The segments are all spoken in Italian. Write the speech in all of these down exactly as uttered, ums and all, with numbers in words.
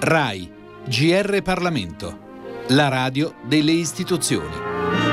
RAI, G R Parlamento, la radio delle istituzioni.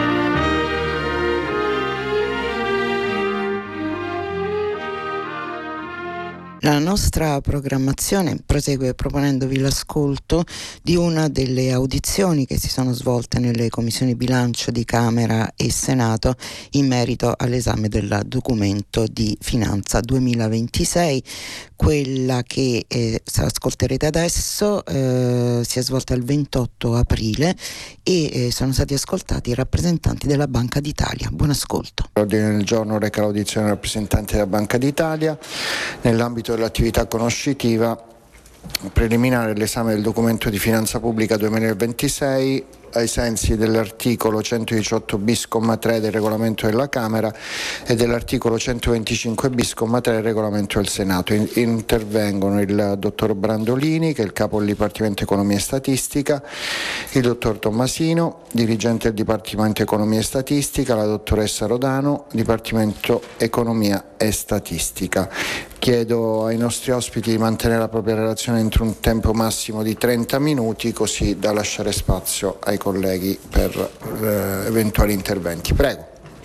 La nostra programmazione prosegue proponendovi l'ascolto di una delle audizioni che si sono svolte nelle commissioni bilancio di Camera e Senato in merito all'esame del documento di finanza duemilaventisei. Quella che eh, ascolterete adesso eh, si è svolta il ventotto aprile e eh, sono stati ascoltati i rappresentanti della Banca d'Italia. Buon ascolto. L'ordine del giorno reca l'audizione dei rappresentanti della Banca d'Italia nell'ambito dell'attività conoscitiva preliminare all'esame del documento di finanza pubblica duemilaventisei ai sensi dell'articolo centodiciotto bis comma tre del regolamento della Camera e dell'articolo centoventicinque bis comma tre del regolamento del Senato. In- intervengono il dottor Brandolini, che è il capo del Dipartimento Economia e Statistica, il dottor Tommasino, dirigente del Dipartimento Economia e Statistica, la dottoressa Rodano, Dipartimento Economia e Statistica. Chiedo ai nostri ospiti di mantenere la propria relazione entro un tempo massimo di trenta minuti, così da lasciare spazio ai colleghi per eh, eventuali interventi. Prego.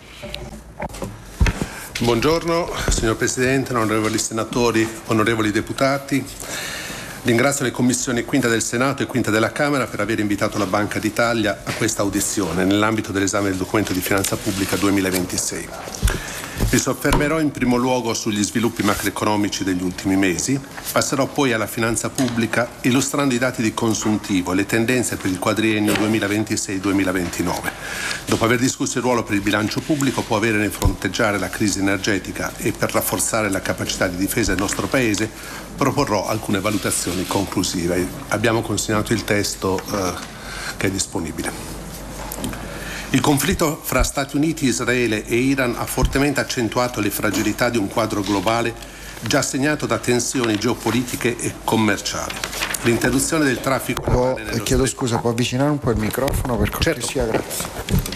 Buongiorno, signor Presidente, onorevoli senatori, onorevoli deputati. Ringrazio le commissioni quinta del Senato e quinta della Camera per aver invitato la Banca d'Italia a questa audizione nell'ambito dell'esame del documento di finanza pubblica duemilaventisei. Mi soffermerò in primo luogo sugli sviluppi macroeconomici degli ultimi mesi, passerò poi alla finanza pubblica illustrando i dati di consuntivo e le tendenze per il quadriennio duemilaventisei duemilaventinove. Dopo aver discusso il ruolo per il bilancio pubblico può avere nel fronteggiare la crisi energetica e per rafforzare la capacità di difesa del nostro Paese, proporrò alcune valutazioni conclusive. Abbiamo consegnato il testo eh, che è disponibile. Il conflitto fra Stati Uniti, Israele e Iran ha fortemente accentuato le fragilità di un quadro globale già segnato da tensioni geopolitiche e commerciali. L'interruzione del traffico può, navale chiedo stretto... scusa, può avvicinare un po' il microfono per cortesia? Certo. Grazie.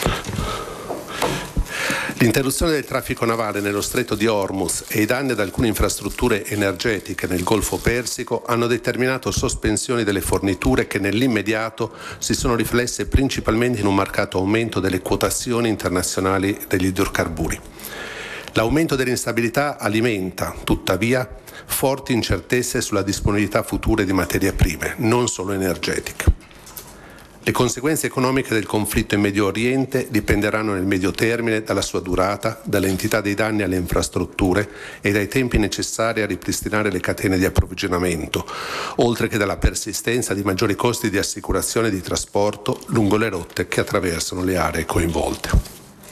L'interruzione del traffico navale nello stretto di Hormuz e i danni ad alcune infrastrutture energetiche nel Golfo Persico hanno determinato sospensioni delle forniture che nell'immediato si sono riflesse principalmente in un marcato aumento delle quotazioni internazionali degli idrocarburi. L'aumento dell'instabilità alimenta, tuttavia, forti incertezze sulla disponibilità futura di materie prime, non solo energetiche. Le conseguenze economiche del conflitto in Medio Oriente dipenderanno nel medio termine dalla sua durata, dall'entità dei danni alle infrastrutture e dai tempi necessari a ripristinare le catene di approvvigionamento, oltre che dalla persistenza di maggiori costi di assicurazione e di trasporto lungo le rotte che attraversano le aree coinvolte.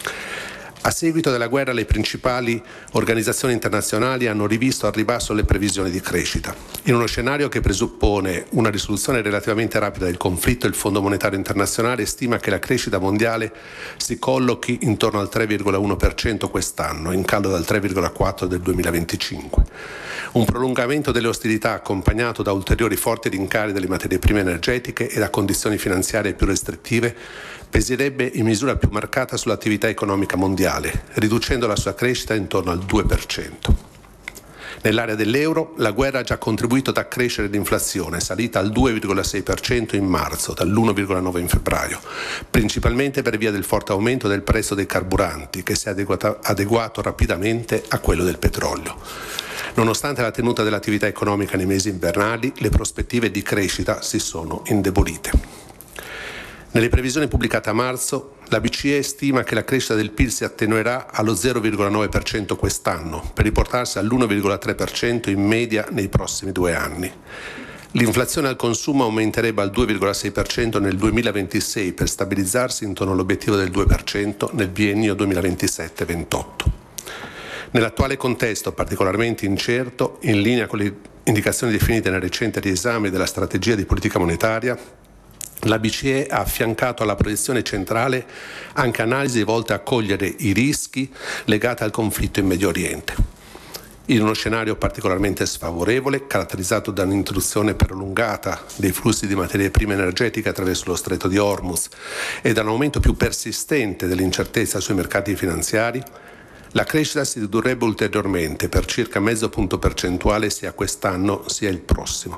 A seguito della guerra le principali organizzazioni internazionali hanno rivisto al ribasso le previsioni di crescita. In uno scenario che presuppone una risoluzione relativamente rapida del conflitto, il Fondo Monetario Internazionale stima che la crescita mondiale si collochi intorno al tre virgola uno per cento quest'anno, in calo dal tre virgola quattro per cento del duemilaventicinque. Un prolungamento delle ostilità accompagnato da ulteriori forti rincari delle materie prime energetiche e da condizioni finanziarie più restrittive pesirebbe in misura più marcata sull'attività economica mondiale, riducendo la sua crescita intorno al due per cento. Nell'area dell'euro la guerra ha già contribuito ad accrescere l'inflazione, salita al due virgola sei per cento in marzo, dall'uno virgola nove per cento in febbraio, principalmente per via del forte aumento del prezzo dei carburanti, che si è adeguato, adeguato rapidamente a quello del petrolio. Nonostante la tenuta dell'attività economica nei mesi invernali, le prospettive di crescita si sono indebolite. Nelle previsioni pubblicate a marzo, la B C E stima che la crescita del P I L si attenuerà allo zero virgola nove per cento quest'anno, per riportarsi all'uno virgola tre per cento in media nei prossimi due anni. L'inflazione al consumo aumenterebbe al due virgola sei per cento nel duemilaventisei per stabilizzarsi intorno all'obiettivo del due per cento nel biennio duemilaventisette ventotto. Nell'attuale contesto particolarmente incerto, in linea con le indicazioni definite nel recente riesame della strategia di politica monetaria, la B C E ha affiancato alla proiezione centrale anche analisi volte a cogliere i rischi legati al conflitto in Medio Oriente. In uno scenario particolarmente sfavorevole, caratterizzato da un'interruzione prolungata dei flussi di materie prime energetiche attraverso lo stretto di Hormuz e da un aumento più persistente dell'incertezza sui mercati finanziari, la crescita si ridurrebbe ulteriormente per circa mezzo punto percentuale sia quest'anno sia il prossimo.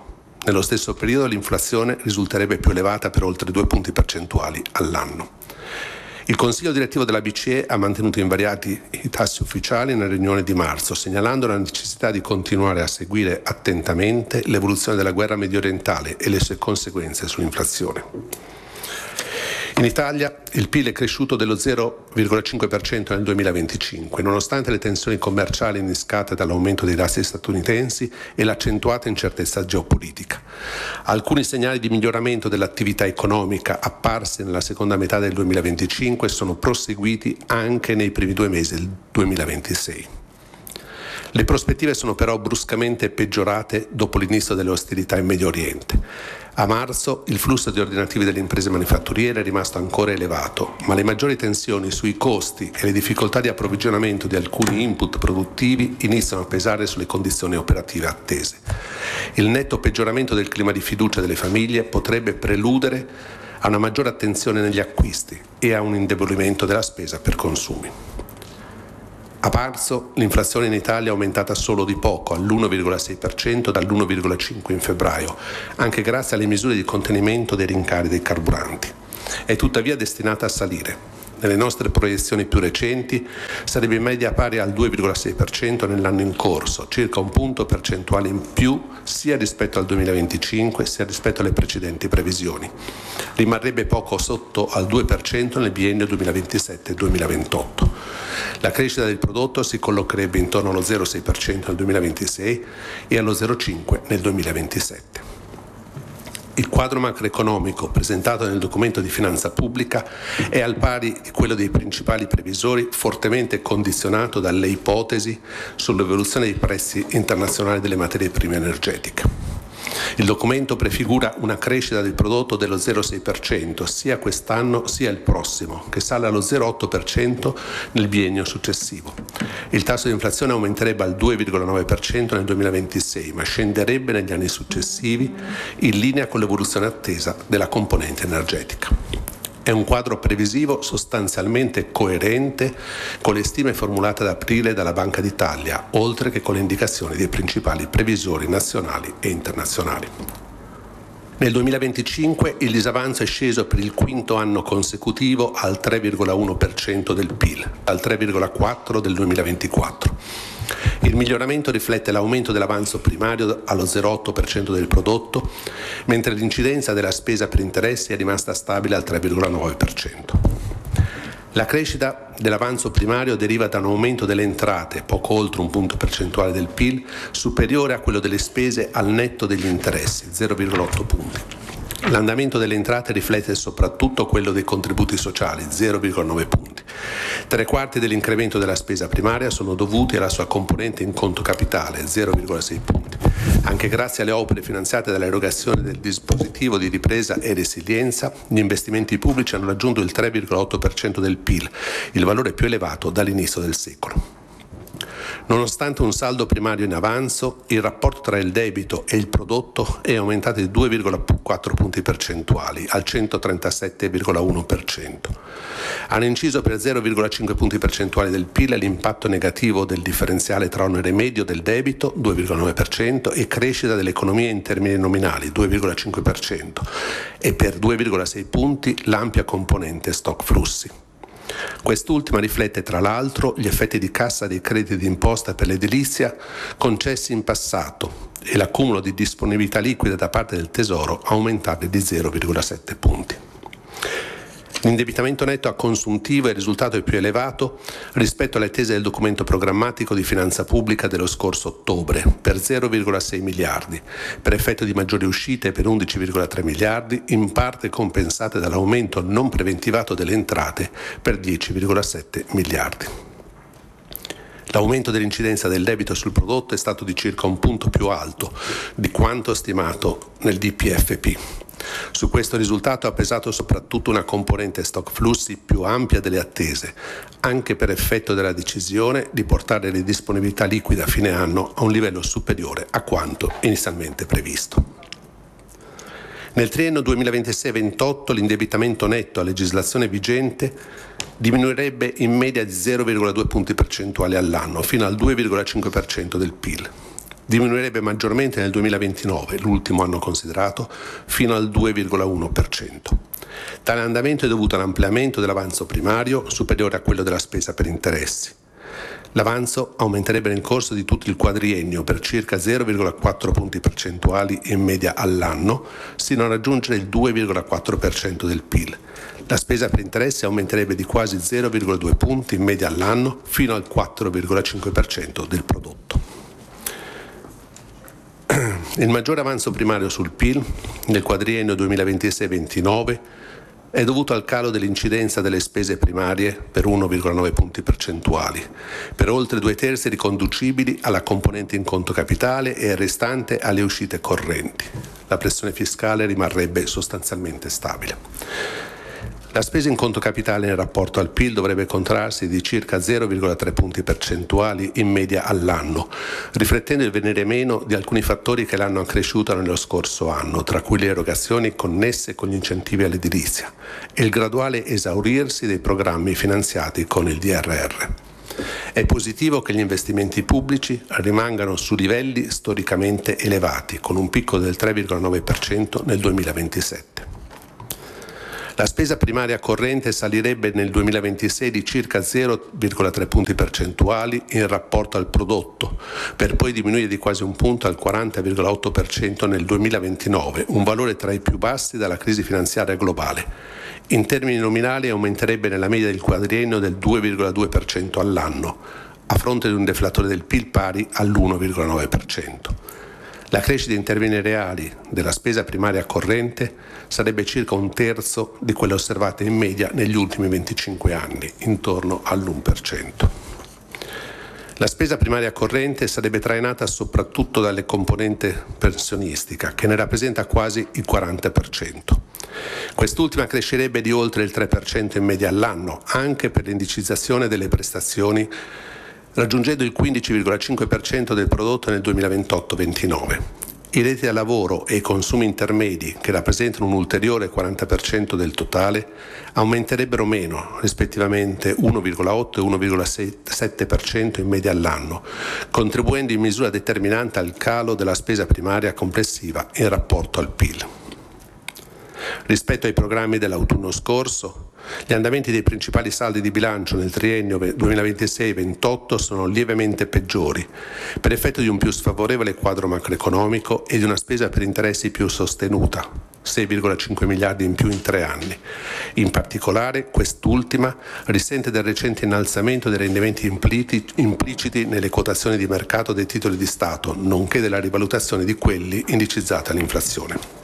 Nello stesso periodo l'inflazione risulterebbe più elevata per oltre due punti percentuali all'anno. Il Consiglio direttivo della B C E ha mantenuto invariati i tassi ufficiali nella riunione di marzo, segnalando la necessità di continuare a seguire attentamente l'evoluzione della guerra mediorientale e le sue conseguenze sull'inflazione. In Italia il P I L è cresciuto dello zero virgola cinque per cento nel duemilaventicinque, nonostante le tensioni commerciali innescate dall'aumento dei dazi statunitensi e l'accentuata incertezza geopolitica. Alcuni segnali di miglioramento dell'attività economica apparsi nella seconda metà del duemilaventicinque sono proseguiti anche nei primi due mesi del duemilaventisei. Le prospettive sono però bruscamente peggiorate dopo l'inizio delle ostilità in Medio Oriente. A marzo il flusso di ordinativi delle imprese manifatturiere è rimasto ancora elevato, ma le maggiori tensioni sui costi e le difficoltà di approvvigionamento di alcuni input produttivi iniziano a pesare sulle condizioni operative attese. Il netto peggioramento del clima di fiducia delle famiglie potrebbe preludere a una maggiore attenzione negli acquisti e a un indebolimento della spesa per consumi. A marzo l'inflazione in Italia è aumentata solo di poco, all'uno virgola sei per cento dall'uno virgola cinque per cento in febbraio, anche grazie alle misure di contenimento dei rincari dei carburanti. È tuttavia destinata a salire. Nelle nostre proiezioni più recenti sarebbe in media pari al due virgola sei per cento nell'anno in corso, circa un punto percentuale in più sia rispetto al duemilaventicinque sia rispetto alle precedenti previsioni. Rimarrebbe poco sotto al due per cento nel biennio duemilaventisette duemilaventotto. La crescita del prodotto si collocherebbe intorno allo zero virgola sei per cento nel duemilaventisei e allo zero virgola cinque per cento nel duemilaventisette. Il quadro macroeconomico presentato nel documento di finanza pubblica è al pari di quello dei principali previsori, fortemente condizionato dalle ipotesi sull'evoluzione dei prezzi internazionali delle materie prime energetiche. Il documento prefigura una crescita del prodotto dello zero virgola sei per cento sia quest'anno sia il prossimo, che sale allo zero virgola otto per cento nel biennio successivo. Il tasso di inflazione aumenterebbe al due virgola nove per cento nel duemilaventisei, ma scenderebbe negli anni successivi in linea con l'evoluzione attesa della componente energetica. È un quadro previsivo sostanzialmente coerente con le stime formulate ad aprile dalla Banca d'Italia, oltre che con le indicazioni dei principali previsori nazionali e internazionali. Nel duemilaventicinque il disavanzo è sceso per il quinto anno consecutivo al tre virgola uno per cento del P I L, dal tre virgola quattro per cento del duemilaventiquattro. Il miglioramento riflette l'aumento dell'avanzo primario allo zero virgola otto per cento del prodotto, mentre l'incidenza della spesa per interessi è rimasta stabile al tre virgola nove per cento. La crescita dell'avanzo primario deriva da un aumento delle entrate, poco oltre un punto percentuale del P I L, superiore a quello delle spese al netto degli interessi, zero virgola otto punti. L'andamento delle entrate riflette soprattutto quello dei contributi sociali, zero virgola nove punti. Tre quarti dell'incremento della spesa primaria sono dovuti alla sua componente in conto capitale, zero virgola sei punti. Anche grazie alle opere finanziate dall'erogazione del dispositivo di ripresa e resilienza, gli investimenti pubblici hanno raggiunto il tre virgola otto per cento del P I L, il valore più elevato dall'inizio del secolo. Nonostante un saldo primario in avanzo, il rapporto tra il debito e il prodotto è aumentato di due virgola quattro punti percentuali al centotrentasette virgola uno per cento. Hanno inciso per zero virgola cinque punti percentuali del P I L l'impatto negativo del differenziale tra onere medio del debito, due virgola nove per cento, e crescita dell'economia in termini nominali, due virgola cinque per cento, e per due virgola sei punti l'ampia componente stock flussi. Quest'ultima riflette tra l'altro gli effetti di cassa dei crediti d'imposta per l'edilizia concessi in passato e l'accumulo di disponibilità liquida da parte del Tesoro aumentabile di zero virgola sette punti. L'indebitamento netto a consuntivo è il risultato più elevato rispetto alle attese del documento programmatico di finanza pubblica dello scorso ottobre, per zero virgola sei miliardi, per effetto di maggiori uscite per undici virgola tre miliardi, in parte compensate dall'aumento non preventivato delle entrate per dieci virgola sette miliardi. L'aumento dell'incidenza del debito sul prodotto è stato di circa un punto più alto di quanto stimato nel D P F P. Su questo risultato ha pesato soprattutto una componente stock flussi più ampia delle attese, anche per effetto della decisione di portare le disponibilità liquide a fine anno a un livello superiore a quanto inizialmente previsto. Nel triennio duemilaventisei ventotto l'indebitamento netto a legislazione vigente diminuirebbe in media di zero virgola due punti percentuali all'anno, fino al due virgola cinque per cento del P I L. Diminuirebbe maggiormente nel duemilaventinove, l'ultimo anno considerato, fino al due virgola uno per cento. Tale andamento è dovuto all'ampliamento dell'avanzo primario superiore a quello della spesa per interessi. L'avanzo aumenterebbe nel corso di tutto il quadriennio per circa zero virgola quattro punti percentuali in media all'anno, sino a raggiungere il due virgola quattro per cento del P I L. La spesa per interessi aumenterebbe di quasi zero virgola due punti in media all'anno fino al quattro virgola cinque per cento del prodotto. Il maggiore avanzo primario sul P I L nel quadriennio duemilaventisei ventinove è dovuto al calo dell'incidenza delle spese primarie per uno virgola nove punti percentuali, per oltre due terzi riconducibili alla componente in conto capitale e il restante alle uscite correnti. La pressione fiscale rimarrebbe sostanzialmente stabile. La spesa in conto capitale in rapporto al P I L dovrebbe contrarsi di circa zero virgola tre punti percentuali in media all'anno, riflettendo il venire meno di alcuni fattori che l'hanno accresciuta nello scorso anno, tra cui le erogazioni connesse con gli incentivi all'edilizia e il graduale esaurirsi dei programmi finanziati con il D R R. È positivo che gli investimenti pubblici rimangano su livelli storicamente elevati, con un picco del tre virgola nove per cento nel duemilaventisette. La spesa primaria corrente salirebbe nel duemilaventisei di circa zero virgola tre punti percentuali in rapporto al prodotto, per poi diminuire di quasi un punto al quaranta virgola otto per cento nel duemilaventinove, un valore tra i più bassi dalla crisi finanziaria globale. In termini nominali aumenterebbe nella media del quadriennio del due virgola due per cento all'anno, a fronte di un deflatore del P I L pari all'uno virgola nove per cento. La crescita in termini reali della spesa primaria corrente sarebbe circa un terzo di quella osservata in media negli ultimi venticinque anni, intorno all'uno per cento. La spesa primaria corrente sarebbe trainata soprattutto dalle componente pensionistica, che ne rappresenta quasi il quaranta per cento. Quest'ultima crescerebbe di oltre il tre per cento in media all'anno, anche per l'indicizzazione delle prestazioni, raggiungendo il quindici virgola cinque per cento del prodotto nel duemilaventotto ventinove. I redditi da lavoro e i consumi intermedi, che rappresentano un ulteriore quaranta per cento del totale, aumenterebbero meno, rispettivamente uno virgola otto e uno virgola sette per cento in media all'anno, contribuendo in misura determinante al calo della spesa primaria complessiva in rapporto al P I L. Rispetto ai programmi dell'autunno scorso, gli andamenti dei principali saldi di bilancio nel triennio duemilaventisei ventotto sono lievemente peggiori, per effetto di un più sfavorevole quadro macroeconomico e di una spesa per interessi più sostenuta, sei virgola cinque miliardi in più in tre anni. In particolare, quest'ultima risente del recente innalzamento dei rendimenti impliciti nelle quotazioni di mercato dei titoli di Stato, nonché della rivalutazione di quelli indicizzati all'inflazione.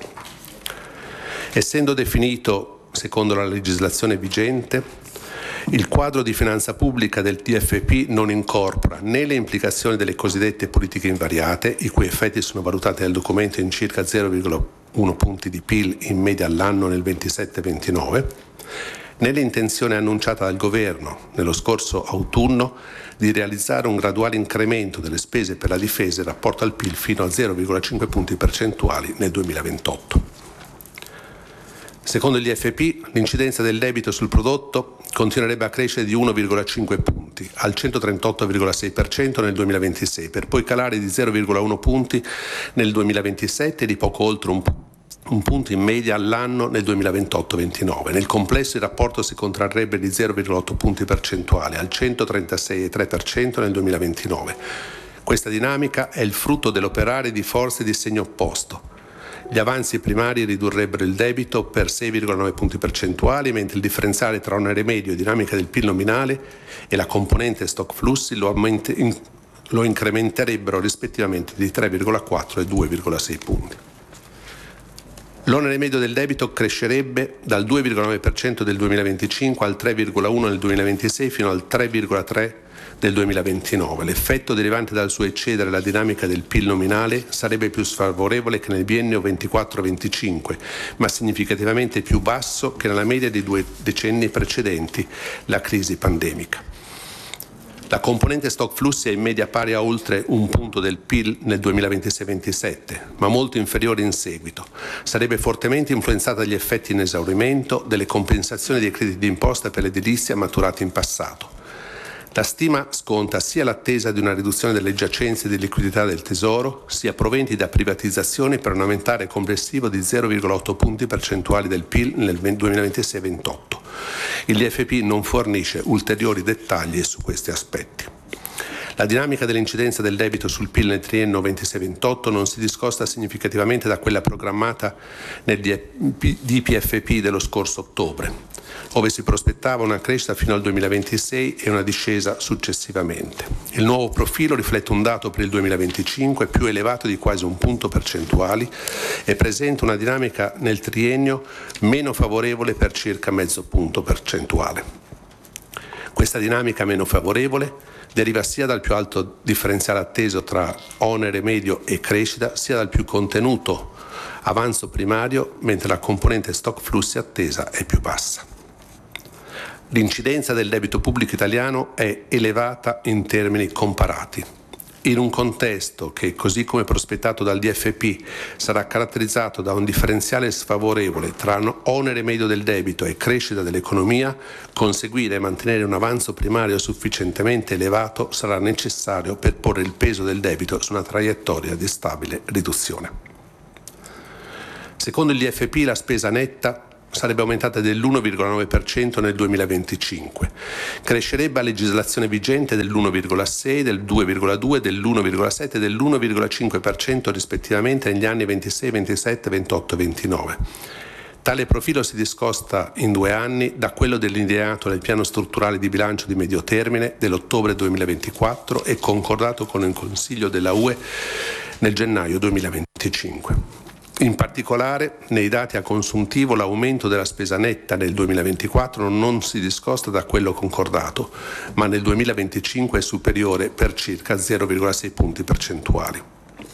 Essendo definito, secondo la legislazione vigente, il quadro di finanza pubblica del T F P non incorpora né le implicazioni delle cosiddette politiche invariate, i cui effetti sono valutati nel documento in circa zero virgola uno punti di P I L in media all'anno nel ventisette ventinove, né l'intenzione annunciata dal Governo nello scorso autunno di realizzare un graduale incremento delle spese per la difesa in rapporto al P I L fino a zero virgola cinque punti percentuali nel duemilaventotto. Secondo gli F P, l'incidenza del debito sul prodotto continuerebbe a crescere di uno virgola cinque punti, al centotrentotto virgola sei per cento nel duemilaventisei, per poi calare di zero virgola uno punti nel duemilaventisette e di poco oltre un, un punto in media all'anno nel duemilaventotto ventinove. Nel complesso il rapporto si contrarrebbe di zero virgola otto punti percentuali, al centotrentasei virgola tre per cento nel duemilaventinove. Questa dinamica è il frutto dell'operare di forze di segno opposto. Gli avanzi primari ridurrebbero il debito per sei virgola nove punti percentuali, mentre il differenziale tra onere medio e dinamica del P I L nominale e la componente stock flussi lo, aumenti, in, lo incrementerebbero rispettivamente di tre virgola quattro e due virgola sei punti. L'onere medio del debito crescerebbe dal due virgola nove per cento del duemilaventicinque al tre virgola uno per cento nel duemilaventisei fino al tre virgola tre per cento del duemilaventinove. L'effetto derivante dal suo eccedere la dinamica del P I L nominale sarebbe più sfavorevole che nel biennio ventiquattro venticinque, ma significativamente più basso che nella media dei due decenni precedenti la crisi pandemica. La componente stock flussi è in media pari a oltre un punto del P I L nel duemilaventisei ventisette, ma molto inferiore in seguito. Sarebbe fortemente influenzata dagli effetti in esaurimento delle compensazioni dei crediti d'imposta per l'edilizia maturati in passato. La stima sconta sia l'attesa di una riduzione delle giacenze di liquidità del Tesoro, sia proventi da privatizzazioni per un aumentare complessivo di zero virgola otto punti percentuali del P I L nel duemilaventisei ventotto. Il D F P non fornisce ulteriori dettagli su questi aspetti. La dinamica dell'incidenza del debito sul P I L nel triennio ventisei ventotto non si discosta significativamente da quella programmata nel D P F P dello scorso ottobre, dove si prospettava una crescita fino al duemilaventisei e una discesa successivamente. Il nuovo profilo riflette un dato per il duemilaventicinque più elevato di quasi un punto percentuale e presenta una dinamica nel triennio meno favorevole per circa mezzo punto percentuale. Questa dinamica meno favorevole deriva sia dal più alto differenziale atteso tra onere medio e crescita, sia dal più contenuto avanzo primario, mentre la componente stock flussi attesa è più bassa. L'incidenza del debito pubblico italiano è elevata in termini comparati. In un contesto che, così come prospettato dal D F P, sarà caratterizzato da un differenziale sfavorevole tra onere medio del debito e crescita dell'economia, conseguire e mantenere un avanzo primario sufficientemente elevato sarà necessario per porre il peso del debito su una traiettoria di stabile riduzione. Secondo il D F P la spesa netta sarebbe aumentata dell'uno virgola nove per cento nel duemilaventicinque. Crescerebbe a legislazione vigente dell'uno virgola sei, del due virgola due, dell'uno virgola sette e dell'uno virgola cinque per cento rispettivamente negli anni ventisei, ventisette, ventotto e ventinove. Tale profilo si discosta in due anni da quello delineato nel piano strutturale di bilancio di medio termine dell'ottobre duemilaventiquattro e concordato con il Consiglio della U E nel gennaio duemilaventicinque. In particolare, nei dati a consuntivo l'aumento della spesa netta nel duemilaventiquattro non si discosta da quello concordato, ma nel duemilaventicinque è superiore per circa zero virgola sei punti percentuali.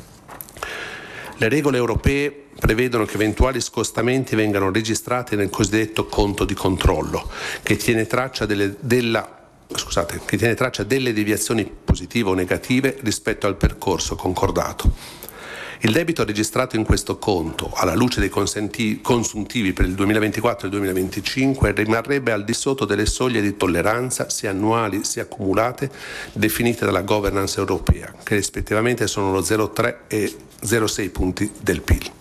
Le regole europee prevedono che eventuali scostamenti vengano registrati nel cosiddetto conto di controllo, che tiene traccia delle, della, scusate, che tiene traccia delle deviazioni positive o negative rispetto al percorso concordato. Il debito registrato in questo conto, alla luce dei consuntivi per il duemilaventiquattro e il duemilaventicinque, rimarrebbe al di sotto delle soglie di tolleranza, sia annuali sia accumulate, definite dalla governance europea, che rispettivamente sono lo zero virgola tre e zero virgola sei punti del P I L.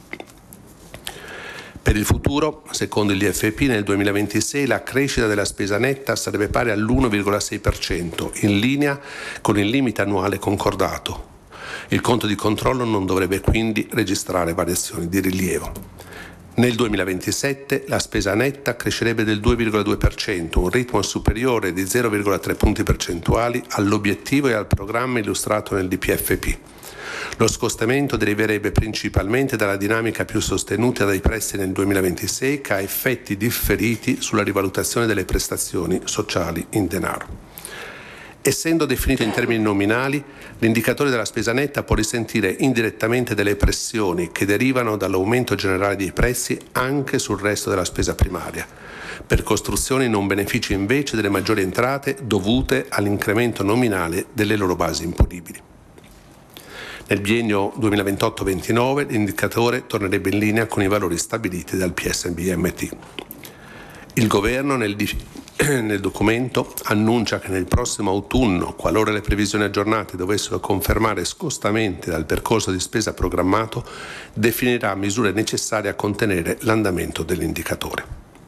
Per il futuro, secondo il D F P, nel duemilaventisei la crescita della spesa netta sarebbe pari all'uno virgola sei per cento, in linea con il limite annuale concordato. Il conto di controllo non dovrebbe quindi registrare variazioni di rilievo. Nel duemilaventisette la spesa netta crescerebbe del due virgola due per cento, un ritmo superiore di zero virgola tre punti percentuali all'obiettivo e al programma illustrato nel D P F P. Lo scostamento deriverebbe principalmente dalla dinamica più sostenuta dai prezzi nel duemilaventisei, che ha effetti differiti sulla rivalutazione delle prestazioni sociali in denaro. Essendo definito in termini nominali, l'indicatore della spesa netta può risentire indirettamente delle pressioni che derivano dall'aumento generale dei prezzi anche sul resto della spesa primaria, per costruzioni non benefici invece delle maggiori entrate dovute all'incremento nominale delle loro basi imponibili. Nel biennio duemilaventotto ventinove l'indicatore tornerebbe in linea con i valori stabiliti dal P S B M T. Il governo nel Nel documento annuncia che nel prossimo autunno, qualora le previsioni aggiornate dovessero confermare scostamenti dal percorso di spesa programmato, definirà misure necessarie a contenere l'andamento dell'indicatore.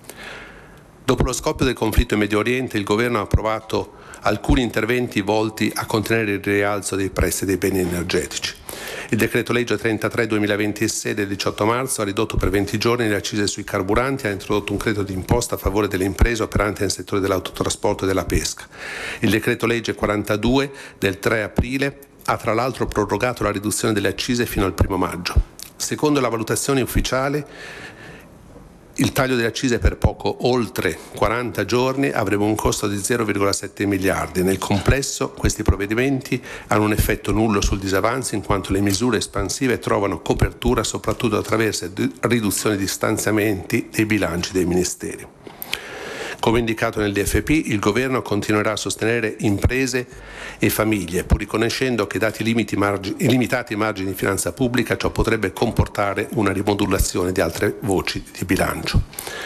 Dopo lo scoppio del conflitto in Medio Oriente, il governo ha approvato alcuni interventi volti a contenere il rialzo dei prezzi dei beni energetici. Il decreto legge trentatré duemilaventisei del diciotto marzo ha ridotto per venti giorni le accise sui carburanti, ha introdotto un credito d'imposta a favore delle imprese operanti nel settore dell'autotrasporto e della pesca. Il decreto legge quarantadue del tre aprile ha tra l'altro prorogato la riduzione delle accise fino al primo maggio. Secondo la valutazione ufficiale, il taglio delle accise per poco oltre quaranta giorni avrebbe un costo di zero virgola sette miliardi. Nel complesso questi provvedimenti hanno un effetto nullo sul disavanzo, in quanto le misure espansive trovano copertura soprattutto attraverso riduzione di stanziamenti dei bilanci dei ministeri. Come indicato nel D F P, il governo continuerà a sostenere imprese e famiglie, pur riconoscendo che dati limiti margi, limitati margini di finanza pubblica, ciò potrebbe comportare una rimodulazione di altre voci di bilancio.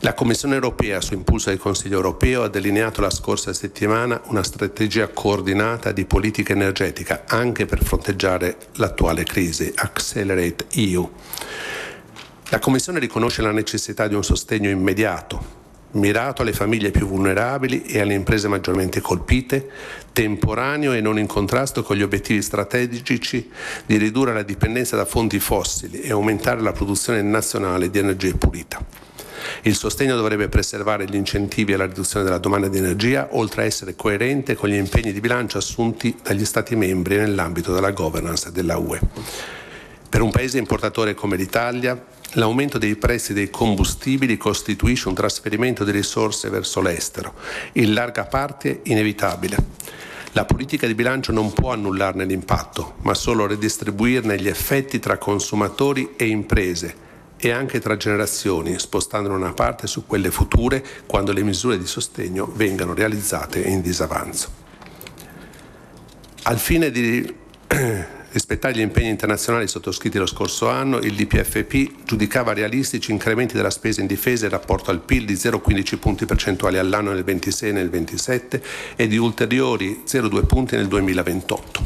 La Commissione europea, su impulso del Consiglio europeo, ha delineato la scorsa settimana una strategia coordinata di politica energetica anche per fronteggiare l'attuale crisi, Accelerate E U. La Commissione riconosce la necessità di un sostegno immediato, mirato alle famiglie più vulnerabili e alle imprese maggiormente colpite, temporaneo e non in contrasto con gli obiettivi strategici di ridurre la dipendenza da fonti fossili e aumentare la produzione nazionale di energia pulita. Il sostegno dovrebbe preservare gli incentivi alla riduzione della domanda di energia, oltre a essere coerente con gli impegni di bilancio assunti dagli Stati membri nell'ambito della governance della U E. Per un paese importatore come l'Italia, l'aumento dei prezzi dei combustibili costituisce un trasferimento di risorse verso l'estero, in larga parte inevitabile. La politica di bilancio non può annullarne l'impatto, ma solo redistribuirne gli effetti tra consumatori e imprese e anche tra generazioni, spostandone una parte su quelle future quando le misure di sostegno vengano realizzate in disavanzo. Al fine di rispettare gli impegni internazionali sottoscritti lo scorso anno, il D P F P giudicava realistici incrementi della spesa in difesa in rapporto al P I L di zero virgola quindici punti percentuali all'anno nel ventisei e nel ventisette e di ulteriori zero virgola due punti nel duemilaventotto.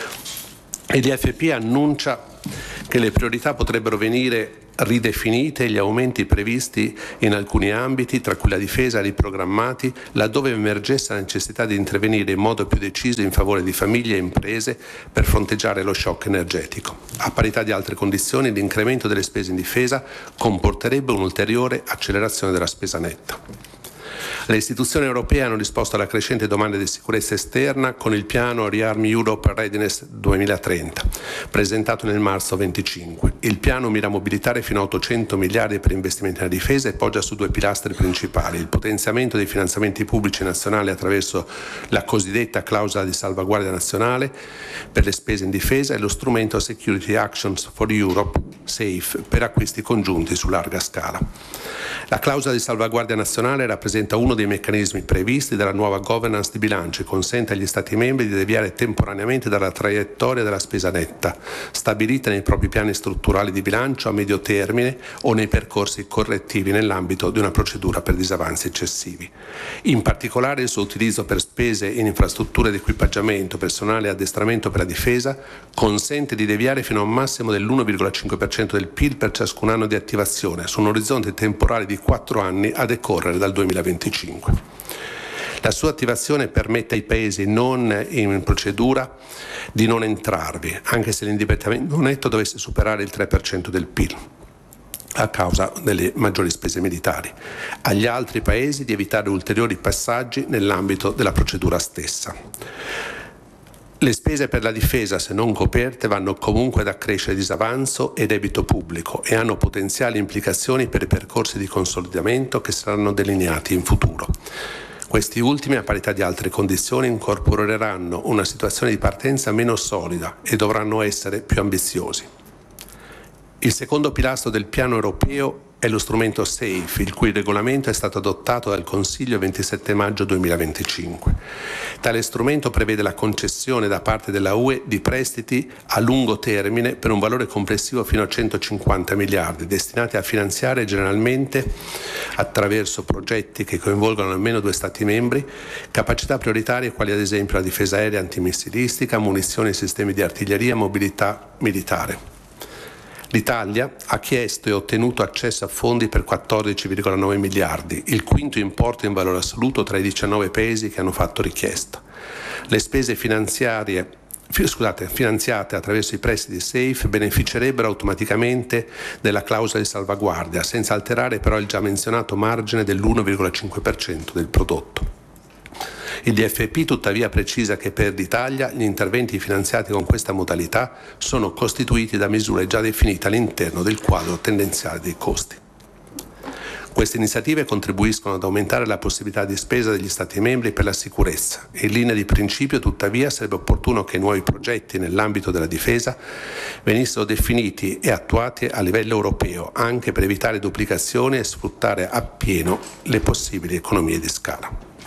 Il D F P annuncia che le priorità potrebbero venire ridefinite e gli aumenti previsti in alcuni ambiti, tra cui la difesa, riprogrammati, laddove emergesse la necessità di intervenire in modo più deciso in favore di famiglie e imprese per fronteggiare lo shock energetico. A parità di altre condizioni, l'incremento delle spese in difesa comporterebbe un'ulteriore accelerazione della spesa netta. Le istituzioni europee hanno risposto alla crescente domanda di sicurezza esterna con il piano Rearm Europe Readiness duemilatrenta, presentato nel marzo venticinque. Il piano mira a mobilitare fino a ottocento miliardi per investimenti nella difesa e poggia su due pilastri principali: il potenziamento dei finanziamenti pubblici nazionali attraverso la cosiddetta clausola di salvaguardia nazionale per le spese in difesa e lo strumento Security Actions for Europe, SAFE, per acquisti congiunti su larga scala. La clausola di salvaguardia nazionale rappresenta uno dei meccanismi previsti dalla nuova governance di bilancio e consente agli Stati membri di deviare temporaneamente dalla traiettoria della spesa netta, stabilita nei propri piani strutturali di bilancio a medio termine o nei percorsi correttivi nell'ambito di una procedura per disavanzi eccessivi. In particolare il suo utilizzo per spese in infrastrutture di equipaggiamento, personale e addestramento per la difesa consente di deviare fino a un massimo dell'uno virgola cinque per cento del P I L per ciascun anno di attivazione, su un orizzonte temporale di quattro anni a decorrere dal duemilaventicinque. La sua attivazione permette ai paesi non in procedura di non entrarvi, anche se l'indebitamento netto dovesse superare il tre per cento del P I L a causa delle maggiori spese militari. Agli altri paesi di evitare ulteriori passaggi nell'ambito della procedura stessa. Le spese per la difesa, se non coperte, vanno comunque ad accrescere disavanzo e debito pubblico e hanno potenziali implicazioni per i percorsi di consolidamento che saranno delineati in futuro. Questi ultimi, a parità di altre condizioni, incorporeranno una situazione di partenza meno solida e dovranno essere più ambiziosi. Il secondo pilastro del piano europeo è lo strumento SAFE, il cui regolamento è stato adottato dal Consiglio il ventisette maggio duemilaventicinque. Tale strumento prevede la concessione da parte della U E di prestiti a lungo termine per un valore complessivo fino a centocinquanta miliardi, destinati a finanziare generalmente, attraverso progetti che coinvolgono almeno due Stati membri, capacità prioritarie quali ad esempio la difesa aerea antimissilistica, munizioni e sistemi di artiglieria e mobilità militare. L'Italia ha chiesto e ottenuto accesso a fondi per quattordici virgola nove miliardi, il quinto importo in valore assoluto tra i diciannove paesi che hanno fatto richiesta. Le spese finanziarie Scusate, finanziate attraverso i prestiti SAFE beneficerebbero automaticamente della clausola di salvaguardia, senza alterare però il già menzionato margine dell'uno virgola cinque per cento del prodotto. Il D F P tuttavia precisa che per l'Italia gli interventi finanziati con questa modalità sono costituiti da misure già definite all'interno del quadro tendenziale dei costi. Queste iniziative contribuiscono ad aumentare la possibilità di spesa degli Stati membri per la sicurezza. In linea di principio, tuttavia, sarebbe opportuno che i nuovi progetti nell'ambito della difesa venissero definiti e attuati a livello europeo, anche per evitare duplicazioni e sfruttare appieno le possibili economie di scala.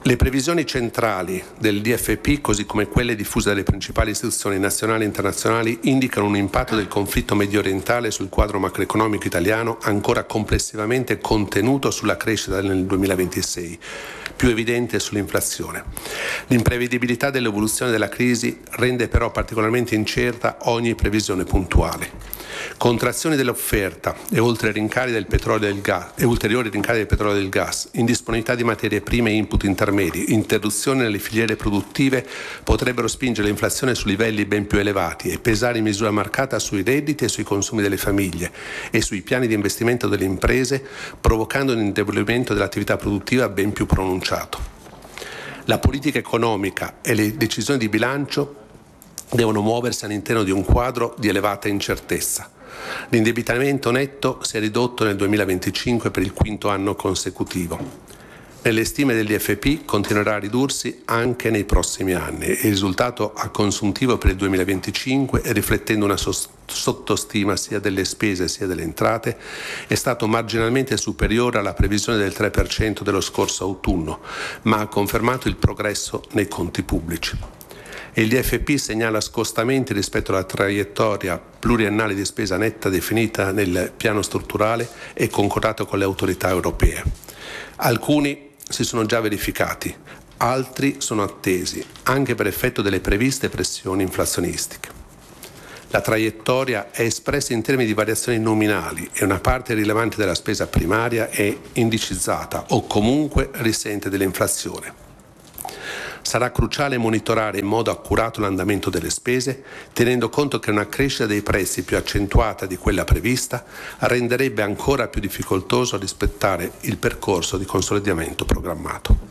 Le previsioni centrali del D F P, così come quelle diffuse dalle principali istituzioni nazionali e internazionali, indicano un impatto del conflitto mediorientale sul quadro macroeconomico italiano ancora complessivamente contenuto sulla crescita nel duemilaventisei, più evidente sull'inflazione. L'imprevedibilità dell'evoluzione della crisi rende però particolarmente incerta ogni previsione puntuale. Contrazioni dell'offerta e oltre rincari del petrolio e del gas, e ulteriori rincari del petrolio e del gas, indisponibilità di materie prime e input intermedi, interruzioni nelle filiere produttive potrebbero spingere l'inflazione su livelli ben più elevati e pesare in misura marcata sui redditi e sui consumi delle famiglie e sui piani di investimento delle imprese, provocando un indebolimento dell'attività produttiva ben più pronunciato. La politica economica e le decisioni di bilancio devono muoversi all'interno di un quadro di elevata incertezza. L'indebitamento netto si è ridotto nel duemilaventicinque per il quinto anno consecutivo. Nelle stime dell'I F P continuerà a ridursi anche nei prossimi anni. Il risultato a consuntivo per il duemilaventicinque, riflettendo una sottostima sia delle spese sia delle entrate, è stato marginalmente superiore alla previsione del tre per cento dello scorso autunno, ma ha confermato il progresso nei conti pubblici. Il D F P segnala scostamenti rispetto alla traiettoria pluriennale di spesa netta definita nel piano strutturale e concordato con le autorità europee. Alcuni si sono già verificati, altri sono attesi, anche per effetto delle previste pressioni inflazionistiche. La traiettoria è espressa in termini di variazioni nominali e una parte rilevante della spesa primaria è indicizzata o comunque risente dell'inflazione. Sarà cruciale monitorare in modo accurato l'andamento delle spese, tenendo conto che una crescita dei prezzi più accentuata di quella prevista renderebbe ancora più difficoltoso rispettare il percorso di consolidamento programmato.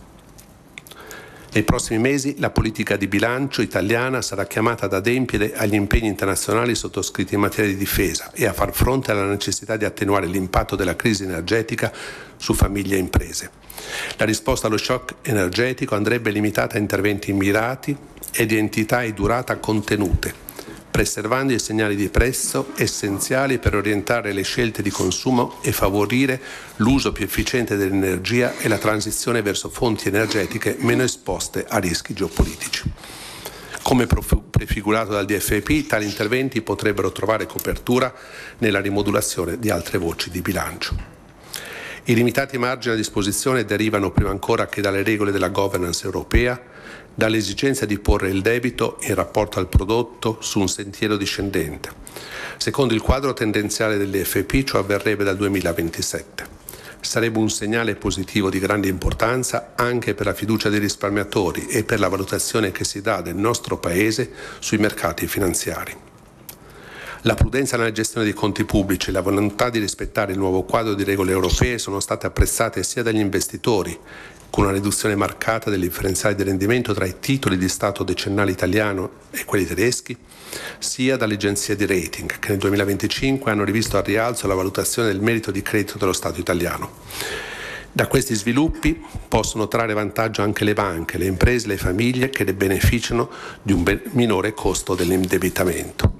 Nei prossimi mesi la politica di bilancio italiana sarà chiamata ad adempiere agli impegni internazionali sottoscritti in materia di difesa e a far fronte alla necessità di attenuare l'impatto della crisi energetica su famiglie e imprese. La risposta allo shock energetico andrebbe limitata a interventi mirati e di entità e durata contenute, preservando i segnali di prezzo essenziali per orientare le scelte di consumo e favorire l'uso più efficiente dell'energia e la transizione verso fonti energetiche meno esposte a rischi geopolitici. Come prefigurato dal D F P, tali interventi potrebbero trovare copertura nella rimodulazione di altre voci di bilancio. I limitati margini a disposizione derivano prima ancora che dalle regole della governance europea, dall'esigenza di porre il debito in rapporto al prodotto su un sentiero discendente. Secondo il quadro tendenziale dell'I F P ciò avverrebbe dal duemilaventisette. Sarebbe un segnale positivo di grande importanza anche per la fiducia dei risparmiatori e per la valutazione che si dà del nostro Paese sui mercati finanziari. La prudenza nella gestione dei conti pubblici e la volontà di rispettare il nuovo quadro di regole europee sono state apprezzate sia dagli investitori, con una riduzione marcata del differenziale di rendimento tra i titoli di Stato decennale italiano e quelli tedeschi, sia dalle agenzie di rating, che nel duemilaventicinque hanno rivisto al rialzo la valutazione del merito di credito dello Stato italiano. Da questi sviluppi possono trarre vantaggio anche le banche, le imprese e le famiglie che ne beneficiano di un minore costo dell'indebitamento.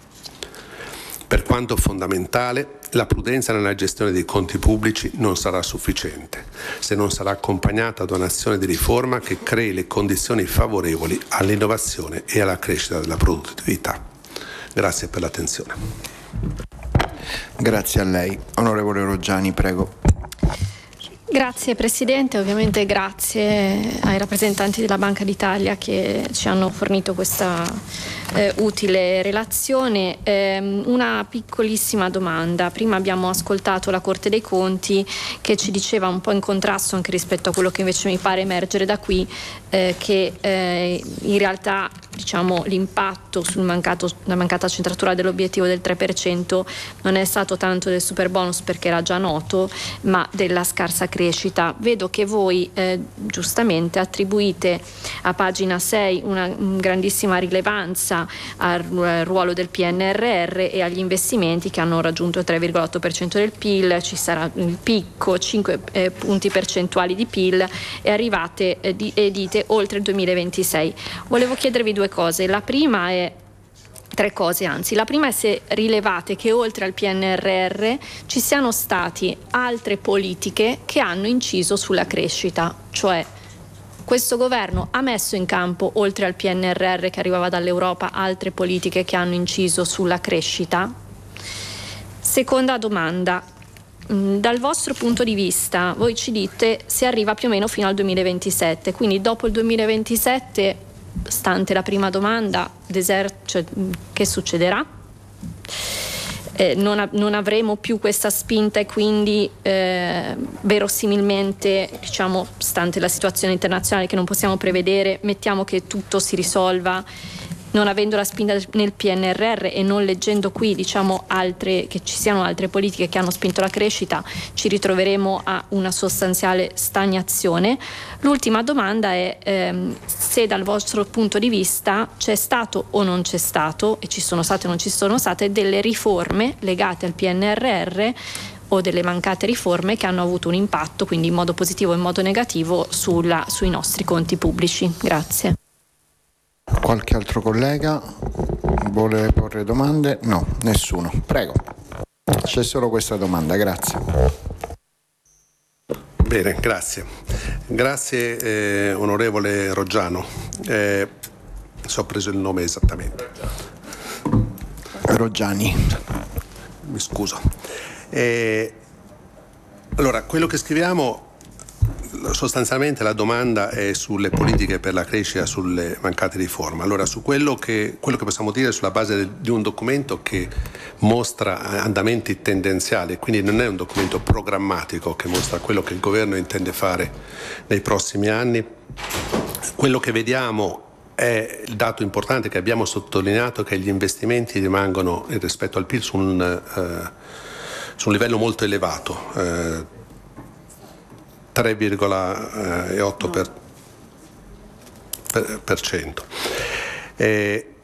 Per quanto fondamentale, la prudenza nella gestione dei conti pubblici non sarà sufficiente se non sarà accompagnata da un'azione di riforma che crei le condizioni favorevoli all'innovazione e alla crescita della produttività. Grazie per l'attenzione. Grazie a lei. Onorevole Roggiani, prego. Grazie Presidente, ovviamente grazie ai rappresentanti della Banca d'Italia che ci hanno fornito questa eh, utile relazione. Eh, una piccolissima domanda. Prima abbiamo ascoltato la Corte dei Conti che ci diceva un po' in contrasto anche rispetto a quello che invece mi pare emergere da qui, eh, che eh, in realtà diciamo l'impatto sul mancato, la mancata centratura dell'obiettivo del tre per cento non è stato tanto del super bonus perché era già noto, ma della scarsa crescita. Vedo che voi eh, giustamente attribuite a pagina sei una, una grandissima rilevanza al ruolo del P N R R e agli investimenti che hanno raggiunto il tre virgola otto per cento del P I L, ci sarà il picco, cinque eh, punti percentuali di P I L e arrivate eh, di, e dite oltre il duemilaventisei. Volevo chiedervi due cose. La prima è Tre cose, anzi. La prima è se rilevate che oltre al P N R R ci siano stati altre politiche che hanno inciso sulla crescita, cioè Questo governo ha messo in campo, oltre al P N R R che arrivava dall'Europa, altre politiche che hanno inciso sulla crescita? Seconda domanda. Dal vostro punto di vista, voi ci dite si arriva più o meno fino al duemilaventisette, quindi dopo il duemilaventisette, stante la prima domanda, desert, cioè, che succederà? Eh, non, a, non avremo più questa spinta e quindi eh, verosimilmente, diciamo, stante la situazione internazionale che non possiamo prevedere, mettiamo che tutto si risolva non avendo la spinta nel P N R R e non leggendo qui, diciamo, altre, che ci siano altre politiche che hanno spinto la crescita, ci ritroveremo a una sostanziale stagnazione. L'ultima domanda è ehm, se dal vostro punto di vista c'è stato o non c'è stato, e ci sono state o non ci sono state, delle riforme legate al P N R R o delle mancate riforme che hanno avuto un impatto, quindi in modo positivo o in modo negativo, sulla, sui nostri conti pubblici. Grazie. Qualche altro collega vuole porre domande? No, nessuno. Prego. C'è solo questa domanda, grazie. Bene, grazie. Grazie eh, onorevole Roggiano. Eh, so ho preso il nome esattamente. Roggiani. Mi scuso. Eh, allora, quello che scriviamo, sostanzialmente la domanda è sulle politiche per la crescita, sulle mancate riforme. Allora, su quello che, quello che possiamo dire sulla base del, di un documento che mostra andamenti tendenziali, quindi non è un documento programmatico che mostra quello che il governo intende fare nei prossimi anni. Quello che vediamo è il dato importante che abbiamo sottolineato, che gli investimenti rimangono rispetto al P I L su un, eh, su un livello molto elevato, eh, tre virgola otto per cento. Eh,